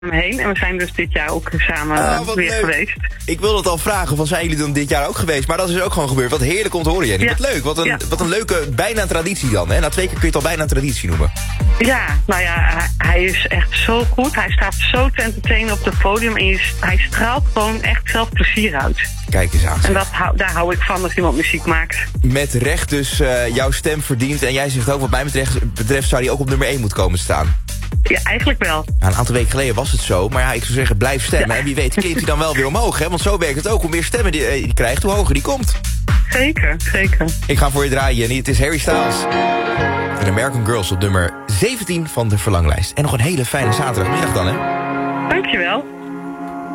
heen. En we zijn dus dit jaar ook samen weer leuk. geweest. Ik wilde het al vragen, van zijn jullie dan dit jaar ook geweest? Maar dat is ook gewoon gebeurd. Wat heerlijk om te horen, Jenny. Ja. Wat leuk. Wat een leuke bijna traditie dan. Hè? Na 2 keer kun je het al bijna traditie noemen. Ja, nou ja, hij is echt zo goed. Hij staat zo te entertainen op het podium. En hij straalt gewoon echt zelf plezier uit. Kijk eens aan. En daar hou ik van als iemand muziek maakt. Met recht dus jouw stem verdient. En jij zegt ook, wat mij betreft zou die ook op nummer 1 moeten komen staan. Ja, eigenlijk wel. Nou, een aantal weken geleden was het zo. Maar ja, ik zou zeggen, blijf stemmen. Ja. En wie weet klimt hij dan wel weer omhoog. Hè? Want zo werkt het ook. Hoe meer stemmen die krijgt, hoe hoger die komt. Zeker. Ik ga voor je draaien, Jenny. Het is Harry Styles. En American Girls op nummer 17 van de verlanglijst. En nog een hele fijne zaterdagmiddag dan, hè? Dankjewel.